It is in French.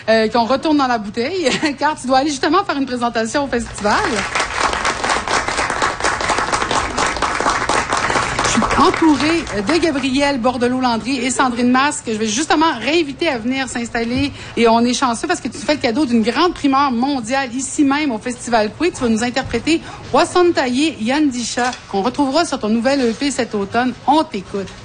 qu'on retourne dans la bouteille, car tu dois aller justement faire une présentation au festival. Entourée de Gabrielle Bordelot-Landry et Sandrine Masque, que je vais justement réinviter à venir s'installer. Et on est chanceux parce que tu fais le cadeau d'une grande primeur mondiale ici même au Festival Coué. Tu vas nous interpréter Wasson Taillé Yandisha, qu'on retrouvera sur ton nouvel EP cet automne. On t'écoute.